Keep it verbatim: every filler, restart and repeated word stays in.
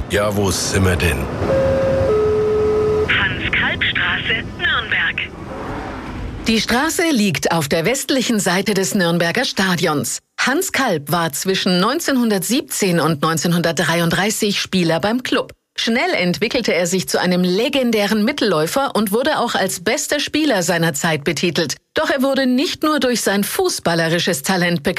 Ja, wo sind wir denn? Hans-Kalb-Straße, Nürnberg. Die Straße liegt auf der westlichen Seite des Nürnberger Stadions. Hans Kalb war zwischen neunzehnhundertsiebzehn und neunzehnhundertdreiunddreißig Spieler beim Klub. Schnell entwickelte er sich zu einem legendären Mittelläufer und wurde auch als bester Spieler seiner Zeit betitelt. Doch er wurde nicht nur durch sein fußballerisches Talent bekannt.